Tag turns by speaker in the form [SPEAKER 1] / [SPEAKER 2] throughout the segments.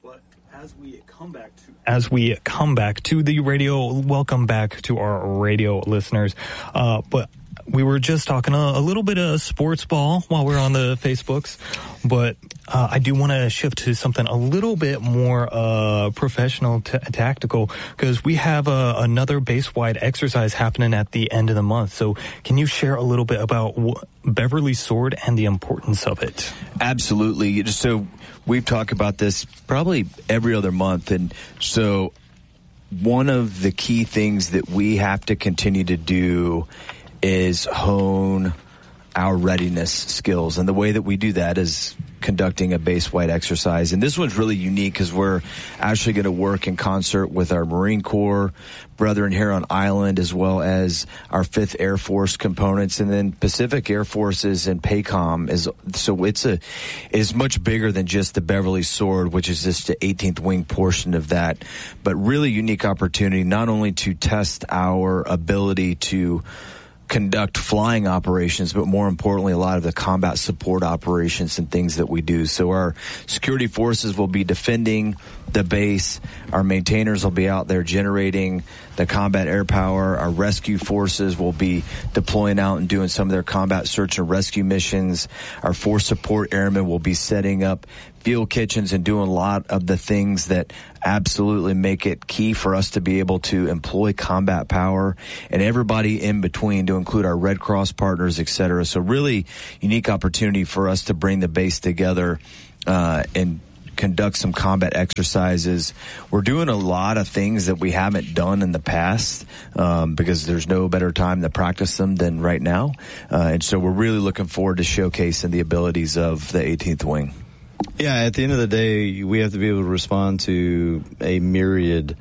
[SPEAKER 1] But as we come back to the radio, welcome back to our radio listeners. But we were just talking a little bit of sports ball while we're on the Facebooks, but I do want to shift to something a little bit more professional, tactical, because we have another base-wide exercise happening at the end of the month. So can you share a little bit about Beverly Sword and the importance of it?
[SPEAKER 2] Absolutely. So we've talked about this probably every other month, and so one of the key things that we have to continue to do is hone our readiness skills. And the way that we do that is conducting a base-wide exercise. And this one's really unique because we're actually going to work in concert with our Marine Corps brethren here on island, as well as our 5th Air Force components, and then Pacific Air Forces and PACOM. So it is much bigger than just the Beverly Sword, which is just the 18th Wing portion of that, but really unique opportunity not only to test our ability to conduct flying operations, but more importantly, a lot of the combat support operations and things that we do. So our security forces will be defending the base. Our maintainers will be out there generating the combat air power. Our rescue forces will be deploying out and doing some of their combat search and rescue missions. Our force support airmen will be setting up field kitchens and doing a lot of the things that absolutely make it key for us to be able to employ combat power, and everybody in between, to include our Red Cross partners, et cetera. So really unique opportunity for us to bring the base together and conduct some combat exercises. We're doing a lot of things that we haven't done in the past because there's no better time to practice them than right now. And so we're really looking forward to showcasing the abilities of the 18th Wing.
[SPEAKER 3] Yeah, at the end of the day, we have to be able to respond to a myriad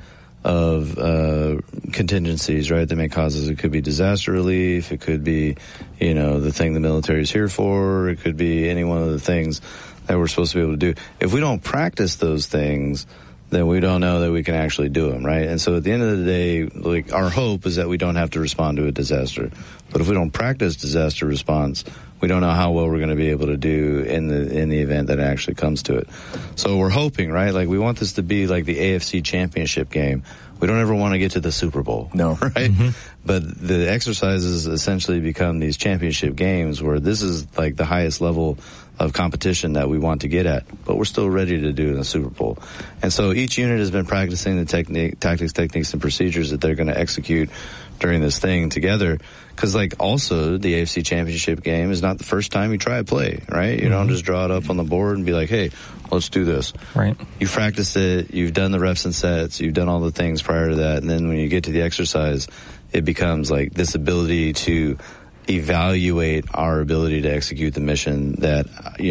[SPEAKER 3] of contingencies, right, that may cause us. It could be disaster relief. It could be, the thing the military is here for. It could be any one of the things that we're supposed to be able to do. If we don't practice those things, then we don't know that we can actually do them, right? And so at the end of the day, our hope is that we don't have to respond to a disaster. But if we don't practice disaster response, we don't know how well we're going to be able to do in the event that it actually comes to it. So we're hoping, right? We want this to be like the AFC Championship game. We don't ever want to get to the Super Bowl.
[SPEAKER 2] No.
[SPEAKER 3] Right? Mm-hmm. But the exercises essentially become these championship games where this is like the highest level of competition that we want to get at, but we're still ready to do in the Super Bowl. And so each unit has been practicing the tactics, techniques, and procedures that they're going to execute during this thing together. Because, also, the AFC Championship game is not the first time you try a play, right? You don't just draw it up on the board and be like, hey, let's do this.
[SPEAKER 1] Right.
[SPEAKER 3] You practice it, you've done the reps and sets, you've done all the things prior to that, and then when you get to the exercise, it becomes like this ability to evaluate our ability to execute the mission that,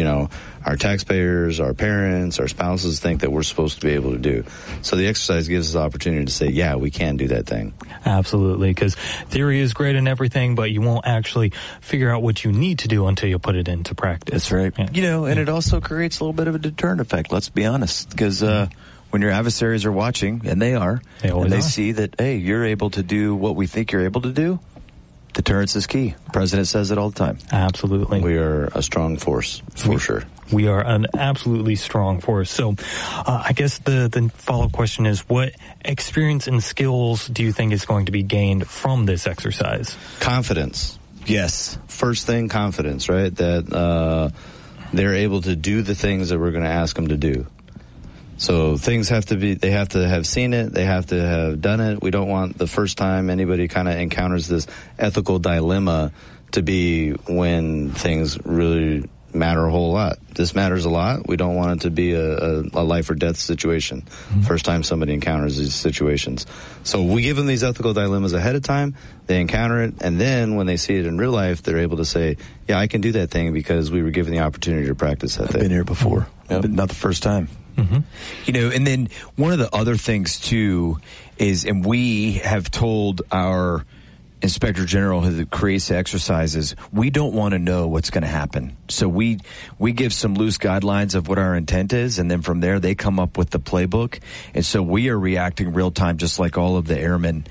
[SPEAKER 3] our taxpayers, our parents, our spouses think that we're supposed to be able to do. So the exercise gives us the opportunity to say, yeah, we can do that thing.
[SPEAKER 1] Absolutely, because theory is great and everything, but you won't actually figure out what you need to do until you put it into practice.
[SPEAKER 2] That's right. Yeah. And it also creates a little bit of a deterrent effect, let's be honest, because when your adversaries are watching, and they are, and they see that, hey, you're able to do what we think you're able to do, deterrence is key. The president says it all the time.
[SPEAKER 1] Absolutely.
[SPEAKER 3] We are a strong force, for sure.
[SPEAKER 1] We are an absolutely strong force. So I guess the follow-up question is, what experience and skills do you think is going to be gained from this exercise?
[SPEAKER 3] Confidence.
[SPEAKER 2] Yes.
[SPEAKER 3] First thing, confidence, right? That they're able to do the things that we're going to ask them to do. So things they have to have seen it, they have to have done it. We don't want the first time anybody kind of encounters this ethical dilemma to be when things really matter a whole lot. This matters a lot. We don't want it to be a life or death situation. Mm-hmm. First time somebody encounters these situations. So we give them these ethical dilemmas ahead of time, they encounter it, and then when they see it in real life, they're able to say, yeah, I can do that thing because we were given the opportunity to practice that thing.
[SPEAKER 2] I've been here before, but not the first time.
[SPEAKER 1] Mm-hmm.
[SPEAKER 2] And then one of the other things too is, and we have told our Inspector General who creates the exercises, we don't want to know what's going to happen. So we give some loose guidelines of what our intent is, and then from there they come up with the playbook. And so we are reacting real time, just like all of the airmen.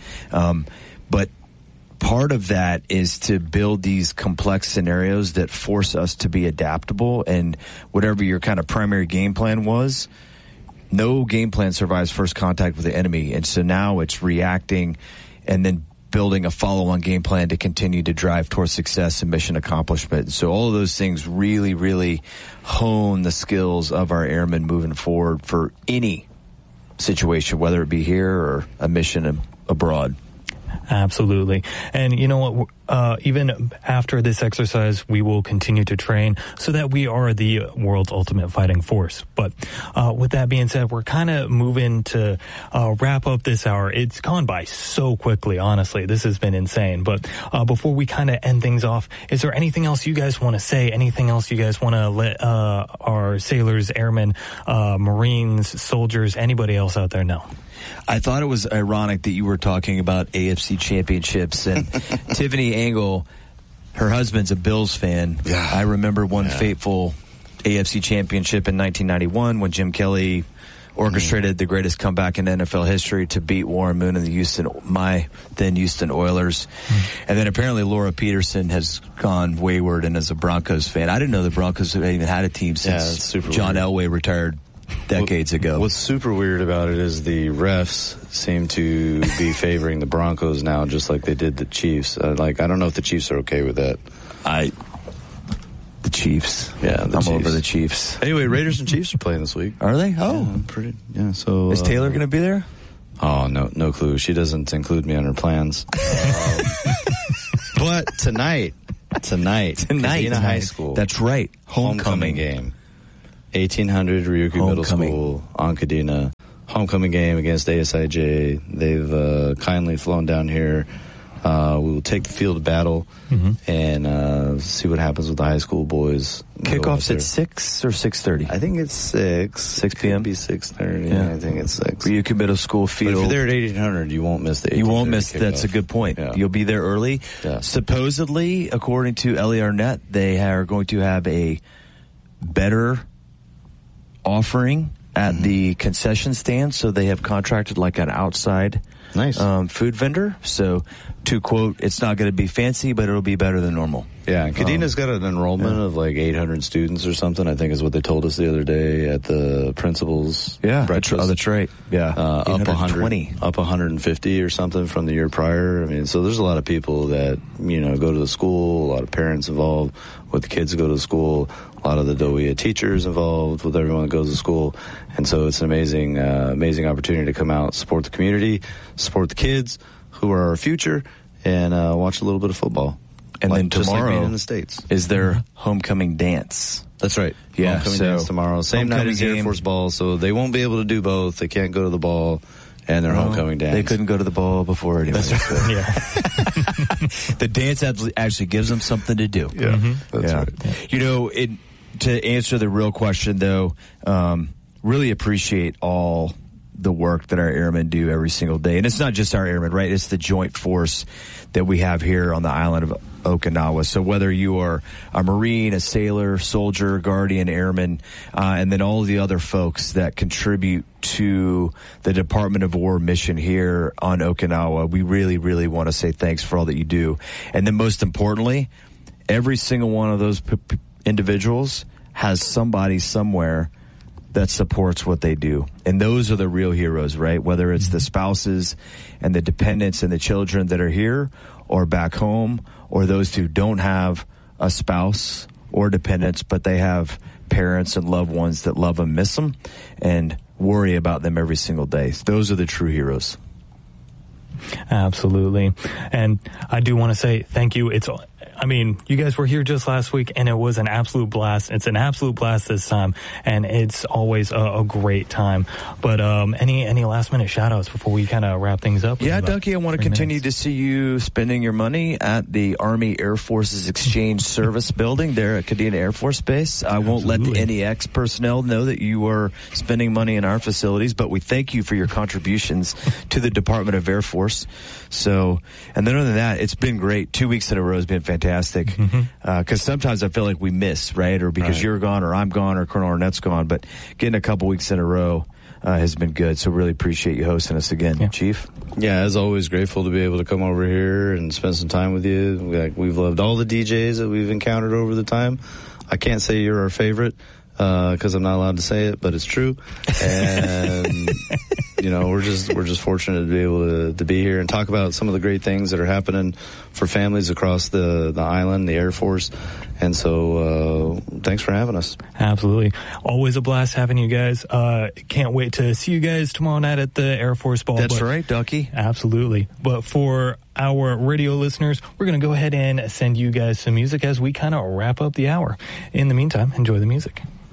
[SPEAKER 2] But part of that is to build these complex scenarios that force us to be adaptable, and whatever your kind of primary game plan was, no game plan survives first contact with the enemy. And so now it's reacting and then building a follow-on game plan to continue to drive towards success and mission accomplishment. So all of those things really, really hone the skills of our airmen moving forward for any situation, whether it be here or a mission abroad.
[SPEAKER 1] Absolutely. And you know what? Even after this exercise, we will continue to train so that we are the world's ultimate fighting force. But with that being said, we're kind of moving to wrap up this hour. It's gone by so quickly, honestly. This has been insane. But before we kind of end things off, is there anything else you guys want to say? Anything else you guys want to let our sailors, airmen, Marines, soldiers, anybody else out there know?
[SPEAKER 2] I thought it was ironic that you were talking about AFC championships and Tiffany Angle, her husband's a Bills fan.
[SPEAKER 3] Yeah.
[SPEAKER 2] I remember one fateful AFC championship in 1991 when Jim Kelly orchestrated the greatest comeback in NFL history to beat Warren Moon and my then Houston Oilers. And then apparently Laura Peterson has gone wayward and is a Broncos fan. I didn't know the Broncos had even had a team since John Elway retired decades ago.
[SPEAKER 3] What's super weird about it is the refs seem to be favoring the Broncos now, just like they did the Chiefs. I don't know if the Chiefs are okay with that.
[SPEAKER 2] The Chiefs.
[SPEAKER 3] Yeah,
[SPEAKER 2] I'm over the Chiefs.
[SPEAKER 3] Anyway, Raiders and Chiefs are playing this week.
[SPEAKER 2] Are they? Oh,
[SPEAKER 3] So
[SPEAKER 2] is Taylor going to be there?
[SPEAKER 3] Oh, no clue. She doesn't include me on her plans. But tonight, Kadena High School.
[SPEAKER 2] That's right.
[SPEAKER 3] Homecoming game. 1800 Ryukyu Middle School on Kadena. Homecoming game against ASIJ. They've kindly flown down here. We will take the field of battle and see what happens with the high school boys.
[SPEAKER 2] Kickoff's at 6 or 6:30?
[SPEAKER 3] I think it's 6.
[SPEAKER 2] 6 p.m.?
[SPEAKER 3] Could be 6:30. Yeah. I think it's 6.
[SPEAKER 2] Ryukyu Middle School field.
[SPEAKER 3] But if you're there at 1800, you won't miss the 1800.
[SPEAKER 2] You won't miss.
[SPEAKER 3] Kickoff.
[SPEAKER 2] That's a good point.
[SPEAKER 3] Yeah.
[SPEAKER 2] You'll be there early.
[SPEAKER 3] Yeah.
[SPEAKER 2] Supposedly, according to Ellie Arnett, they are going to have a better offering at the concession stand, so they have contracted like an outside food vendor. So, to quote, it's not going to be fancy, but it'll be better than normal.
[SPEAKER 3] Yeah, Kadena's got an enrollment of like 800 students or something, I think is what they told us the other day at the principal's breakfast.
[SPEAKER 2] That's right. Yeah,
[SPEAKER 3] up 150 or something from the year prior. I mean, so there's a lot of people that, go to the school, a lot of parents involved with the kids who go to school, a lot of the DOEA teachers involved with everyone that goes to school. And so it's an amazing opportunity to come out, support the community, support the kids who are our future, and watch a little bit of football.
[SPEAKER 2] And then tomorrow
[SPEAKER 3] in the States
[SPEAKER 2] is their homecoming dance.
[SPEAKER 3] That's right.
[SPEAKER 2] Yeah,
[SPEAKER 3] homecoming dance tomorrow. Same night as Air Force Ball, so they won't be able to do both. They can't go to the ball and their homecoming dance.
[SPEAKER 2] They couldn't go to the ball before anyway.
[SPEAKER 3] That's right.
[SPEAKER 1] Yeah.
[SPEAKER 2] The dance actually gives them something to do.
[SPEAKER 3] Yeah, that's right.
[SPEAKER 2] To answer the real question, though, really appreciate all the work that our airmen do every single day. And it's not just our airmen, right? It's the joint force that we have here on the island of Okinawa. So whether you are a Marine, a sailor, soldier, guardian, airman, and then all the other folks that contribute to the Department of War mission here on Okinawa, we really, really want to say thanks for all that you do. And then most importantly, every single one of those individuals has somebody somewhere that supports what they do. And those are the real heroes, right? Whether it's the spouses and the dependents and the children that are here or back home, or those who don't have a spouse or dependents, but they have parents and loved ones that love them, miss them, and worry about them every single day. Those are the true heroes.
[SPEAKER 1] Absolutely. And I do want to say thank you. You guys were here just last week, and it was an absolute blast. It's an absolute blast this time, and it's always a great time. But any last-minute shout-outs before we kind of wrap things up?
[SPEAKER 2] Yeah, Ducky, I want to continue to see you spending your money at the Army Air Force's Exchange Service Building there at Kadena Air Force Base. I won't let the NEX personnel know that you are spending money in our facilities, but we thank you for your contributions to the Department of Air Force. So, and then other than that, it's been great. 2 weeks in a row has been fantastic. Because sometimes I feel like we miss, right? Or because you're gone, or I'm gone, or Colonel Arnett's gone. But getting a couple weeks in a row has been good. So really appreciate you hosting us again, Chief.
[SPEAKER 3] Yeah, as always, grateful to be able to come over here and spend some time with you. We've loved all the DJs that we've encountered over the time. I can't say you're our favorite. because I'm not allowed to say it, but it's true. And we're just fortunate to be able to be here and talk about some of the great things that are happening for families across the island, the Air Force. And so thanks for having us.
[SPEAKER 1] Absolutely. Always a blast having you guys. Can't wait to see you guys tomorrow night at the Air Force Ball.
[SPEAKER 2] That's right, Ducky.
[SPEAKER 1] Absolutely. But for our radio listeners, we're going to go ahead and send you guys some music as we kind of wrap up the hour. In the meantime, enjoy the music.